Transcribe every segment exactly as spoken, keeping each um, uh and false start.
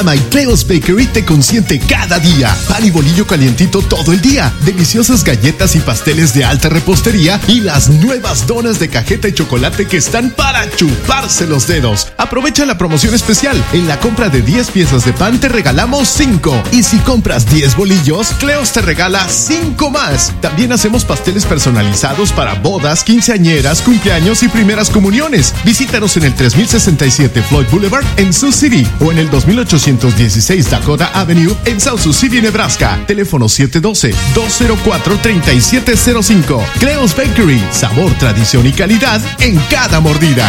My Cleo's Bakery te consiente cada día. Pan y bolillo calientito todo el día. Deliciosas galletas y pasteles de alta repostería y las nuevas donas de cajeta y chocolate que están para chuparse los dedos. Aprovecha la promoción especial. En la compra de diez piezas de pan te regalamos cinco. Y si compras diez bolillos, Cleo's te regala cinco más. También hacemos pasteles personalizados para bodas, quinceañeras, cumpleaños y primeras comuniones. Visítanos en el tres mil sesenta y siete Floyd Boulevard en Sioux City o en el dos mil ochocientos dieciséis Dakota Avenue en South Sioux City, Nebraska. Teléfono siete uno dos, dos cero cuatro, tres siete cero cinco. Cleo's Bakery, sabor, tradición y calidad en cada mordida.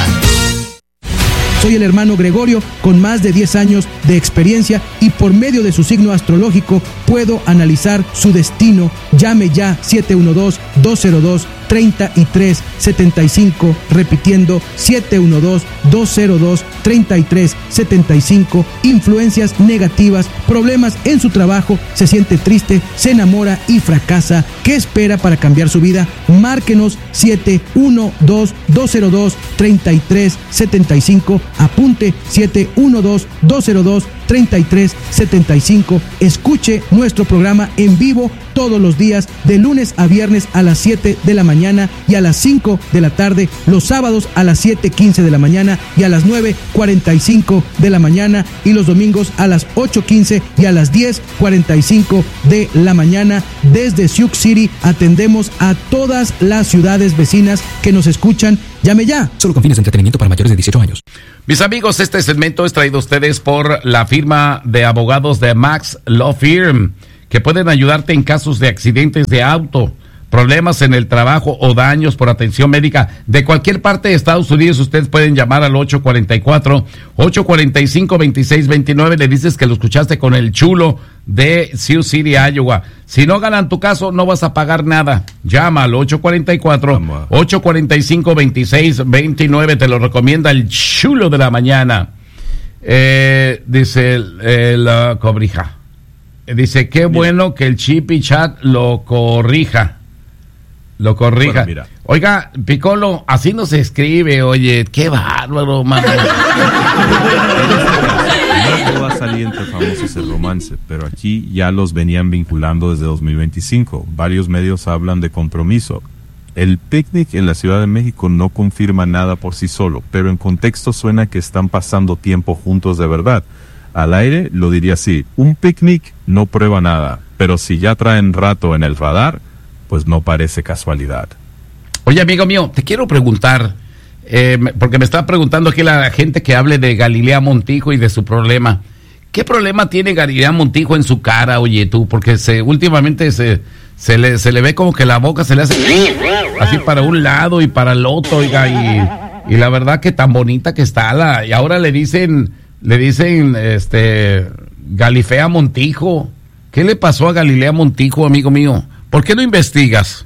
Soy el hermano Gregorio, con más de diez años de experiencia y por medio de su signo astrológico puedo analizar su destino. Llame ya siete uno dos, dos cero dos, tres tres siete cinco, repitiendo siete uno dos, dos cero dos, tres tres siete cinco. Influencias negativas, problemas en su trabajo, se siente triste, se enamora y fracasa. ¿Qué espera para cambiar su vida? Márquenos siete uno dos, dos cero dos, tres tres siete cinco. Apunte siete uno dos, dos cero dos, tres tres siete cinco. Escuche nuestro programa en vivo todos los días de lunes a viernes a las siete de la mañana y a las cinco de la tarde, los sábados a las siete quince de la mañana y a las nueve cuarenta y cinco de la mañana y los domingos a las ocho quince y a las diez cuarenta y cinco de la mañana. Desde Sioux City atendemos a todas las ciudades vecinas que nos escuchan. Llame ya. Solo con fines de entretenimiento para mayores de dieciocho años. Mis amigos, este segmento es traído a ustedes por la firma de abogados de Max Law Firm, que pueden ayudarte en casos de accidentes de auto, problemas en el trabajo o daños por atención médica de cualquier parte de Estados Unidos. Ustedes pueden llamar al ocho cuatro cuatro, ocho cuatro cinco, dos seis dos nueve. Le dices que lo escuchaste con el chulo de Sioux City, Iowa. Si no ganan tu caso, no vas a pagar nada. Llama al ocho cuatro cuatro, ocho cuatro cinco, dos seis dos nueve. Te lo recomienda el chulo de la mañana. Eh, dice el, el uh, Cobrija. Dice, qué bueno que el Chip y Chat lo corrija. Lo corrija. Bueno, mira. Oiga, Piccolo, así no se escribe, oye, qué bárbaro, mano. No va a salir entre famosos ese romance, pero aquí ya los venían vinculando desde dos mil veinticinco. Varios medios hablan de compromiso. El picnic en la Ciudad de México no confirma nada por sí solo, pero en contexto suena que están pasando tiempo juntos de verdad. Al aire lo diría así, un picnic no prueba nada, pero si ya traen rato en el radar, pues no parece casualidad. Oye, amigo mío, te quiero preguntar, eh, porque me está preguntando aquí la gente que hable de Galilea Montijo y de su problema. ¿Qué problema tiene Galilea Montijo en su cara, oye tú? Porque se últimamente se, se, le, se le ve como que la boca se le hace así para un lado y para el otro, oiga, y, y la verdad que tan bonita que está, la, y ahora le dicen, le dicen, este, Galifea Montijo. ¿Qué le pasó a Galilea Montijo, amigo mío? ¿Por qué no investigas?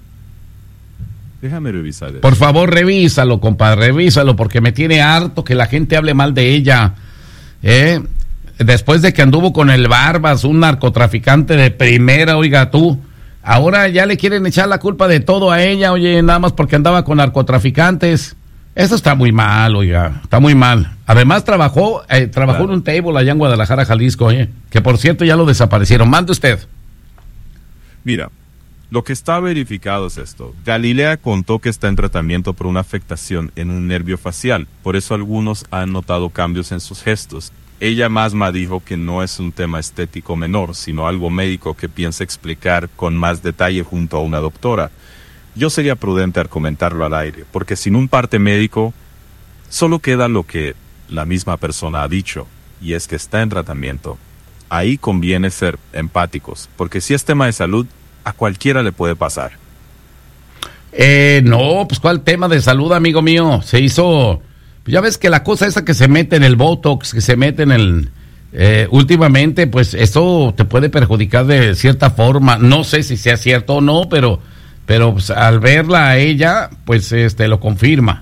Déjame revisar eso. Por favor, revísalo, compadre, revísalo, porque me tiene harto que la gente hable mal de ella. ¿Eh? Después de que anduvo con el Barbas, un narcotraficante de primera, oiga tú, ahora ya le quieren echar la culpa de todo a ella, oye, nada más porque andaba con narcotraficantes. Eso está muy mal, oiga, está muy mal. Además trabajó, eh, trabajó claro. en un table allá en Guadalajara, Jalisco, oye, que por cierto ya lo desaparecieron. Mande usted. Mira, lo que está verificado es esto. Galilea contó que está en tratamiento por una afectación en un nervio facial. Por eso algunos han notado cambios en sus gestos. Ella misma dijo que no es un tema estético menor, sino algo médico que piensa explicar con más detalle junto a una doctora. Yo sería prudente al comentarlo al aire, porque sin un parte médico, solo queda lo que la misma persona ha dicho, y es que está en tratamiento. Ahí conviene ser empáticos, porque si es tema de salud, a cualquiera le puede pasar. Eh, no, pues ¿cuál tema de salud, amigo mío? Se hizo, pues ya ves que la cosa esa que se mete en el Botox, que se mete en el, eh, últimamente, pues eso te puede perjudicar de cierta forma. No sé si sea cierto o no, pero, pero pues, al verla a ella, pues este lo confirma.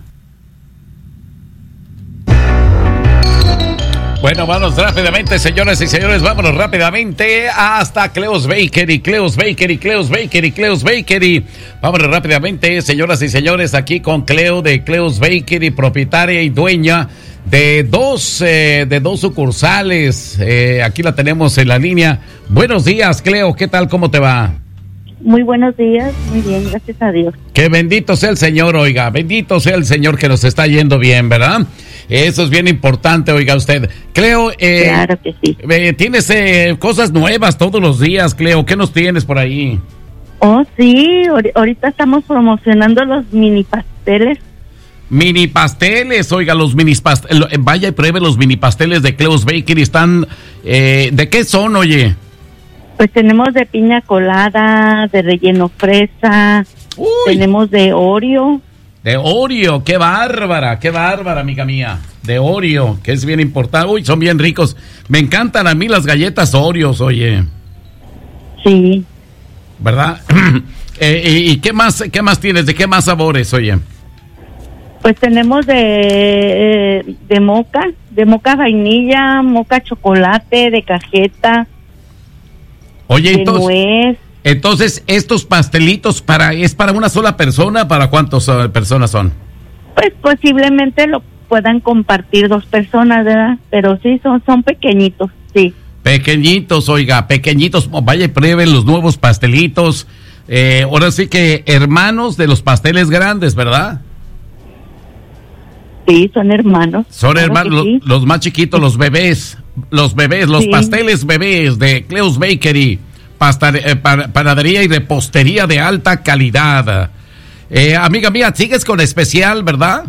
Bueno, vámonos rápidamente, señoras y señores, vámonos rápidamente hasta Cleo's Bakery, Cleo's Bakery, Cleo's Bakery, Cleo's Bakery. Vámonos rápidamente, señoras y señores, aquí con Cleo de Cleo's Bakery, propietaria y dueña de dos, eh, de dos sucursales. Eh, aquí la tenemos en la línea. Buenos días, Cleo, ¿qué tal? ¿Cómo te va? Muy buenos días, muy bien, gracias a Dios. Que bendito sea el Señor, oiga, bendito sea el Señor que nos está yendo bien, ¿verdad? Eso es bien importante, oiga usted. Cleo, eh, claro que sí. Eh, tienes eh, cosas nuevas todos los días, Cleo, ¿qué nos tienes por ahí? Oh, sí, ahorita estamos promocionando los mini pasteles. Mini pasteles, oiga, los mini pasteles, vaya y pruebe los mini pasteles de Cleo's Bakery, están, eh, ¿de qué son, oye? Pues tenemos de piña colada, de relleno fresa, Uy. tenemos de Oreo. De Oreo, qué bárbara, qué bárbara, amiga mía. De Oreo, que es bien importante. Uy, son bien ricos. Me encantan a mí las galletas Oreos, oye. Sí. ¿Verdad? eh, y, ¿Y qué más, qué más tienes? ¿De qué más sabores, oye? Pues tenemos de, de moca, de moca vainilla, moca chocolate, de cajeta. Oye, de entonces, nuez. entonces, estos pastelitos para es para una sola persona, ¿para cuántas uh, personas son? Pues posiblemente lo puedan compartir dos personas, ¿verdad? Pero sí, son, son pequeñitos, sí. Pequeñitos, oiga, pequeñitos, vaya y prueben los nuevos pastelitos. Eh, ahora sí que hermanos de los pasteles grandes, ¿verdad? Sí, son hermanos. Son claro hermanos, sí. los, los más chiquitos, los bebés, los bebés, los sí. pasteles bebés de Cleo's Bakery, pasta, eh, panadería y repostería de alta calidad. Eh, amiga mía, sigues con especial, ¿verdad?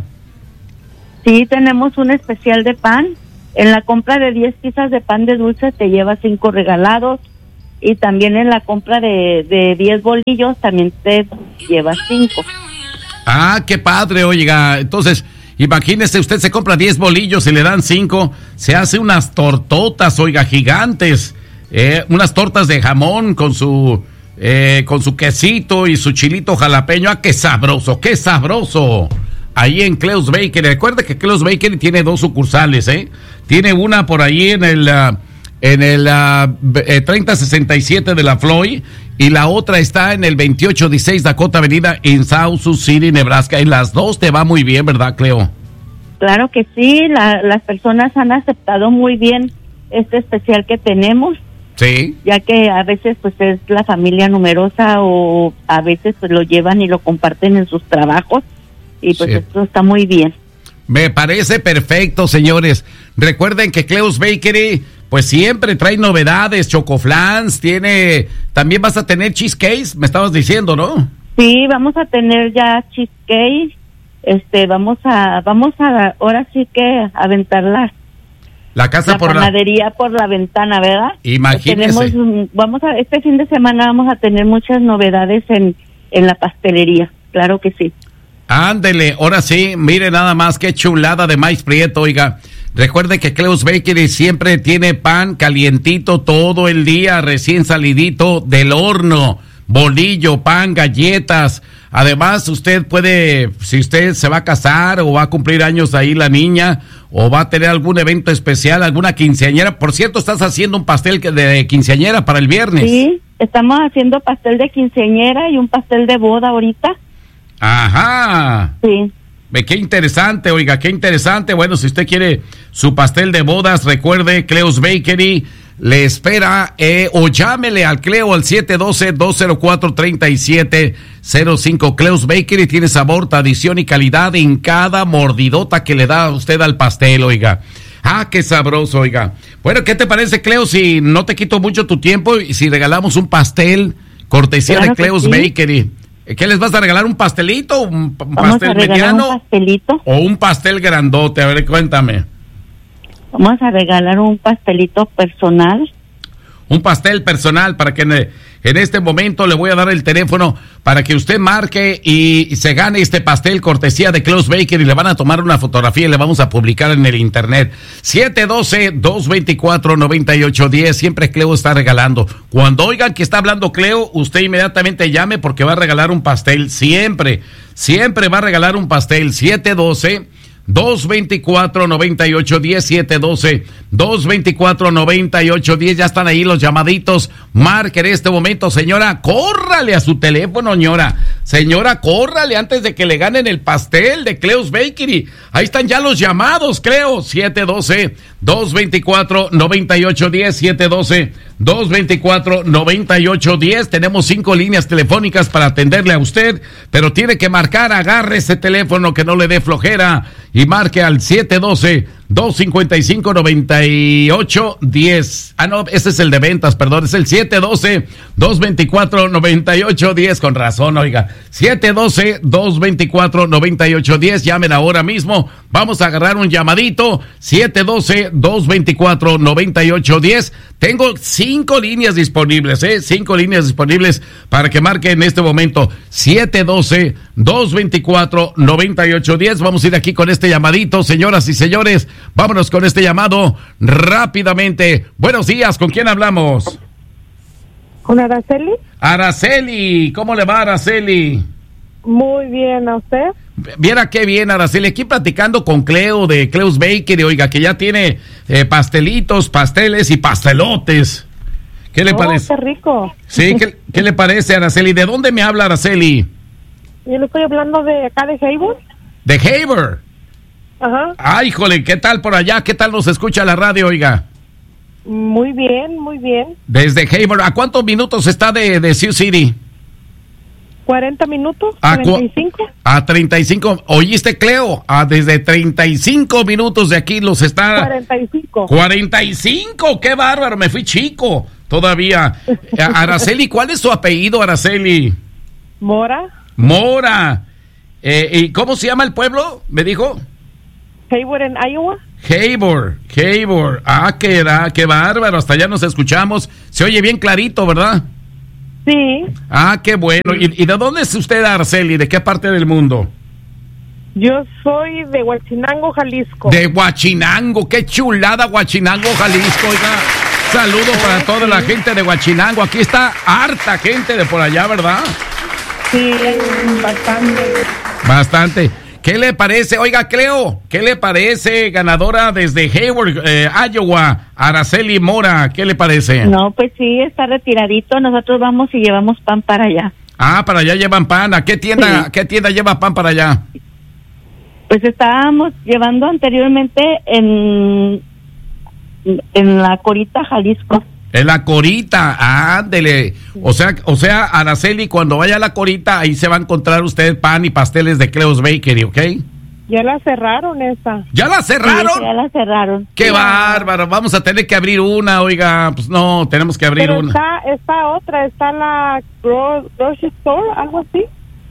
Sí, tenemos un especial de pan. En la compra de diez piezas de pan de dulce te llevas cinco regalados. Y también en la compra de, de diez bolillos también te llevas cinco. Ah, qué padre, oiga. Entonces, imagínese, usted se compra diez bolillos y le dan cinco, se hace unas tortotas, oiga, gigantes, eh, unas tortas de jamón con su eh, con su quesito y su chilito jalapeño. ¡Ah, qué sabroso, qué sabroso! Ahí en Cleo's Bakery. Recuerda que Cleo's Bakery tiene dos sucursales, ¿eh? Tiene una por ahí en el uh, en el uh, eh, treinta sesenta y siete de la Floyd, y la otra está en el veintiocho dieciséis Dakota Avenida en South Sioux City, Nebraska. En las dos te va muy bien, ¿verdad, Cleo? Claro que sí, la, las personas han aceptado muy bien este especial que tenemos. Sí. Ya que a veces pues es la familia numerosa, o a veces pues lo llevan y lo comparten en sus trabajos, y pues sí. Esto está muy bien. Me parece perfecto, señores. Recuerden que Cleo's Bakery pues siempre trae novedades, chocoflans, tiene, también vas a tener cheesecakes, me estabas diciendo, ¿no? Sí, vamos a tener ya cheesecake, este, vamos a, vamos a, ahora sí que aventar la, la casa la por panadería la... por la ventana, ¿verdad? Imagínese. Tenemos, vamos a, este fin de semana vamos a tener muchas novedades en, en la pastelería, claro que sí. Ándele, ahora sí, mire nada más qué chulada de maíz prieto, oiga. Recuerde que Cleo's Bakery siempre tiene pan calientito todo el día, recién salidito del horno, bolillo, pan, galletas. Además, usted puede, si usted se va a casar o va a cumplir años ahí la niña, o va a tener algún evento especial, alguna quinceañera. Por cierto, estás haciendo un pastel de quinceañera para el viernes. Sí, estamos haciendo pastel de quinceañera y un pastel de boda ahorita. Ajá. Sí. Qué interesante, oiga, qué interesante. Bueno, si usted quiere su pastel de bodas, recuerde, Cleo's Bakery le espera, eh, o llámele al Cleo al siete uno dos, dos cero cuatro, tres siete cero cinco. Cleo's Bakery tiene sabor, tradición y calidad en cada mordidota que le da usted al pastel, oiga. Ah, qué sabroso, oiga. Bueno, ¿qué te parece, Cleo, si no te quito mucho tu tiempo y si regalamos un pastel cortesía claro de Cleo's sí. Bakery? ¿Qué les vas a regalar? ¿Un pastelito? ¿Un, un pastel mediano? Un pastelito. ¿O un pastel grandote? A ver, cuéntame. Vamos a regalar un pastelito personal. Un pastel personal para que en, en este momento le voy a dar el teléfono para que usted marque y, y se gane este pastel cortesía de Cleo's Bakery, y le van a tomar una fotografía y le vamos a publicar en el internet. siete uno dos, dos dos cuatro, nueve ocho uno cero. Siempre Cleo está regalando. Cuando oigan que está hablando Cleo, usted inmediatamente llame porque va a regalar un pastel. Siempre, siempre va a regalar un pastel. siete uno dos, dos veinticuatro, noventa y ocho diez, siete uno dos, dos veinticuatro, noventa y ocho diez. Ya están ahí los llamaditos. Marque en este momento, señora, córrale a su teléfono, señora. Señora, córrale antes de que le ganen el pastel de Cleo's Bakery. Ahí están ya los llamados, Cleo. siete uno dos, dos veinticuatro, noventa y ocho diez, siete uno dos, dos veinticuatro, noventa y ocho diez. Tenemos cinco líneas telefónicas para atenderle a usted, pero tiene que marcar, agarre ese teléfono que no le dé flojera y marque al siete uno dos, dos cinco cinco, noventa y ocho diez. Ah, no, ese es el de ventas, perdón, es el siete uno dos, dos veinticuatro, noventa y ocho diez. Con razón, oiga, siete uno dos, dos veinticuatro, noventa y ocho diez. Llamen ahora mismo, vamos a agarrar un llamadito, siete uno dos, dos veinticuatro, noventa y ocho diez. Tengo cinco líneas disponibles, eh, cinco líneas disponibles para que marque en este momento, siete uno dos, dos veinticuatro, noventa y ocho diez. Vamos a ir aquí con este llamadito, señoras y señores. Vámonos con este llamado rápidamente. Buenos días, ¿con quién hablamos? ¿Con Araceli? Araceli, ¿cómo le va, Araceli? Muy bien, ¿a usted? Viera qué bien, Araceli, aquí platicando con Cleo de Cleo's Bakery, oiga, que ya tiene eh, pastelitos, pasteles y pastelotes. ¿Qué le oh, parece? Qué rico. Sí, ¿qué, ¿qué le parece, Araceli? ¿De dónde me habla, Araceli? Yo le estoy hablando de acá de Hayward. ¿De Hayward? Ajá. Ay, híjole, ¿qué tal por allá? ¿Qué tal nos escucha la radio, oiga? Muy bien, muy bien. Desde Hayward, ¿a cuántos minutos está de, de Sioux City? cuarenta minutos, A cuarenta y cinco. A treinta y cinco. ¿Oíste, Cleo? A desde treinta y cinco minutos de aquí los está... cuarenta y cinco. cuarenta y cinco, qué bárbaro, me fui chico todavía. Araceli, ¿cuál es su apellido, Araceli? Mora. Mora. Eh, ¿Y cómo se llama el pueblo? ¿Me dijo? Hayward en Iowa. Hayward, Hayward. Ah, qué, era, qué bárbaro, hasta allá nos escuchamos. Se oye bien clarito, ¿verdad? Sí. Ah, qué bueno. ¿Y, y de dónde es usted, Araceli? ¿De qué parte del mundo? Yo soy de Huachinango, Jalisco. De Huachinango, qué chulada Huachinango, Jalisco, oiga. Saludo para toda la gente de Huachinango. Aquí está harta gente de por allá, ¿verdad? Sí, bastante. Bastante. ¿Qué le parece? Oiga, Cleo, ¿qué le parece, ganadora desde Hayward, eh, Iowa, Araceli Mora? ¿Qué le parece? No, pues sí, está retiradito. Nosotros vamos y llevamos pan para allá. Ah, para allá llevan pan. ¿A qué tienda, Sí. qué tienda lleva pan para allá? Pues estábamos llevando anteriormente en, en la Corita, Jalisco. En la Corita, ándele. O sea, o sea, Araceli, cuando vaya a la Corita, ahí se va a encontrar usted pan y pasteles de Cleo's Bakery, ¿ok? Ya la cerraron esa. ¿Ya la cerraron? Sí, ya la cerraron. ¡Qué bárbaro! Vamos a tener que abrir una, oiga. Pues no, tenemos que abrir Pero una. está, está otra, está la Gro- Grocery Store, algo así.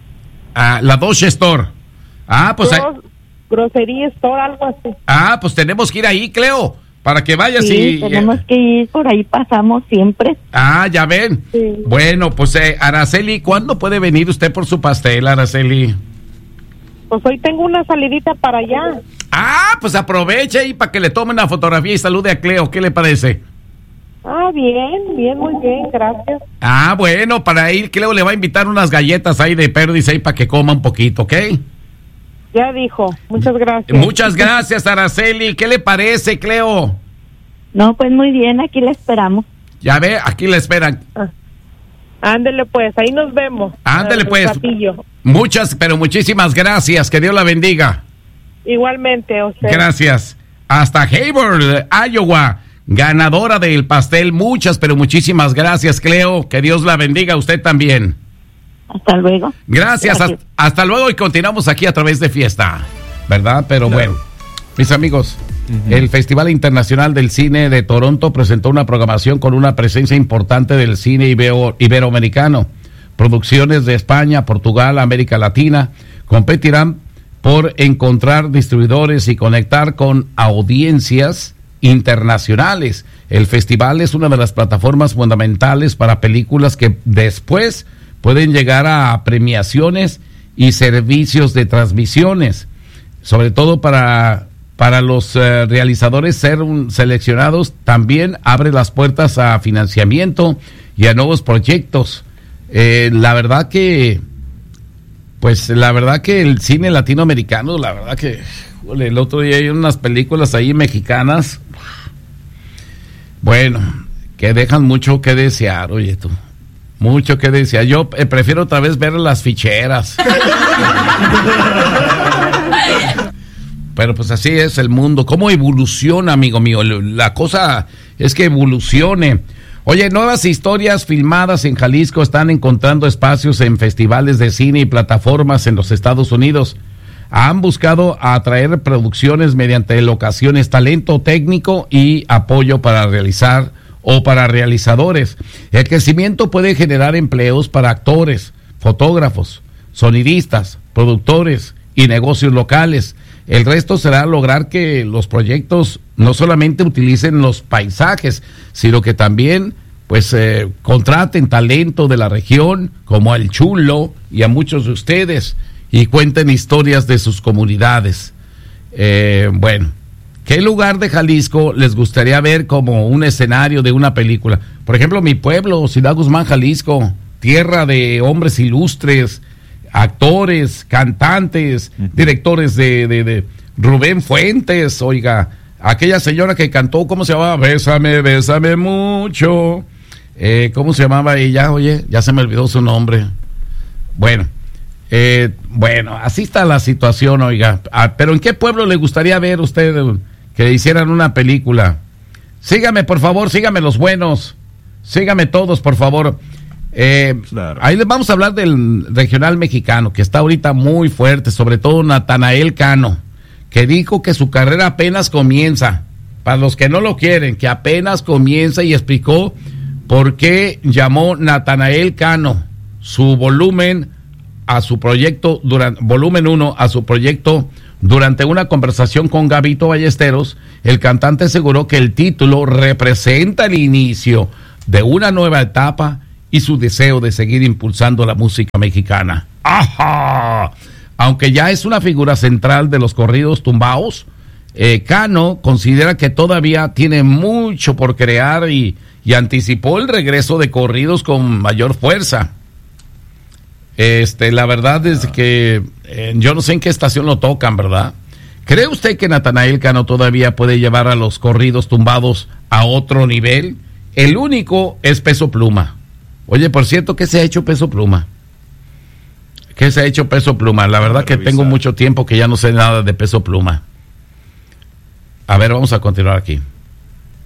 Ah, la Dodge Store. Ah, pues ahí- Gro- Grocery Store, algo así. ah, pues tenemos que ir ahí, Cleo, para que vayas Sí, y... tenemos que ir, por ahí pasamos siempre. Ah, ya ven. Sí. Bueno, pues eh, Araceli, ¿cuándo puede venir usted por su pastel, Araceli? Pues hoy tengo una salidita para allá. Ah, pues aproveche ahí para que le tome una fotografía y salude a Cleo. ¿Qué le parece? Ah, bien, bien, muy bien, gracias. Ah, bueno, para ir, Cleo le va a invitar unas galletas ahí de perdiz ahí para que coma un poquito, ¿ok? Ya dijo, muchas gracias. Muchas gracias, Araceli. ¿Qué le parece, Cleo? No, pues muy bien, aquí la esperamos. Ya ve, aquí le esperan. Ah. Ándele pues, ahí nos vemos. Ándele Al pues. ratillo. Muchas, pero muchísimas gracias. Que Dios la bendiga. Igualmente, a usted. Gracias. Hasta Hayward, Iowa, ganadora del pastel. Muchas, pero muchísimas gracias, Cleo. Que Dios la bendiga a usted también. Hasta luego. Gracias, Gracias. Hasta, hasta luego y continuamos aquí a través de Fiesta, ¿verdad? Pero Claro. bueno, mis amigos, uh-huh. El Festival Internacional del Cine de Toronto presentó una programación con una presencia importante del cine ibero, iberoamericano. Producciones de España, Portugal, América Latina competirán por encontrar distribuidores y conectar con audiencias internacionales. El festival es una de las plataformas fundamentales para películas que después pueden llegar a premiaciones y servicios de transmisiones, sobre todo para, para los uh, realizadores ser un, seleccionados, también abre las puertas a financiamiento y a nuevos proyectos. Eh, la verdad que, pues pues la verdad que el cine latinoamericano, la verdad que jole, el otro día hay unas películas ahí mexicanas, bueno, que dejan mucho que desear, oye tú, mucho que desear. Yo eh, prefiero otra vez ver las ficheras. Pero pues así es el mundo. ¿Cómo evoluciona, amigo mío? La cosa es que evolucione. Oye, nuevas historias filmadas en Jalisco están encontrando espacios en festivales de cine y plataformas en los Estados Unidos. Han buscado atraer producciones mediante locaciones, talento técnico y apoyo para realizar o para realizadores. El crecimiento puede generar empleos para actores, fotógrafos, sonidistas, productores y negocios locales. El resto será lograr que los proyectos no solamente utilicen los paisajes, sino que también pues eh, contraten talento de la región, como el Chulo y a muchos de ustedes, y cuenten historias de sus comunidades. Eh, bueno, ¿qué lugar de Jalisco les gustaría ver como un escenario de una película? Por ejemplo, mi pueblo, Ciudad Guzmán, Jalisco, tierra de hombres ilustres, actores, cantantes, uh-huh. directores de, de, de Rubén Fuentes, oiga, aquella señora que cantó, ¿cómo se llamaba? Bésame, bésame mucho. Eh, ¿Cómo se llamaba ella? Oye, ya se me olvidó su nombre. Bueno, eh, bueno, así está la situación, oiga. Ah, pero ¿en qué pueblo le gustaría ver usted que hicieran una película? Sígame, por favor, sígame los buenos. Sígame todos, por favor. Eh, claro. Ahí les vamos a hablar del regional mexicano, que está ahorita muy fuerte, sobre todo Natanael Cano, que dijo que su carrera apenas comienza. Para los que no lo quieren, que apenas comienza, y explicó por qué llamó Natanael Cano su volumen a su proyecto, durante, volumen uno a su proyecto. Durante una conversación con Gabito Ballesteros, el cantante aseguró que el título representa el inicio de una nueva etapa y su deseo de seguir impulsando la música mexicana. ¡Ajá! Aunque ya es una figura central de los corridos tumbaos, eh, Cano considera que todavía tiene mucho por crear y, y anticipó el regreso de corridos con mayor fuerza. Este, la verdad es que eh, yo no sé en qué estación lo tocan, ¿verdad? ¿Cree usted que Natanael Cano todavía puede llevar a los corridos tumbados a otro nivel? El único es Peso Pluma. Oye, por cierto, ¿qué se ha hecho Peso Pluma? ¿Qué se ha hecho Peso Pluma? La verdad que tengo mucho tiempo que ya no sé nada de Peso Pluma. A ver, vamos a continuar aquí.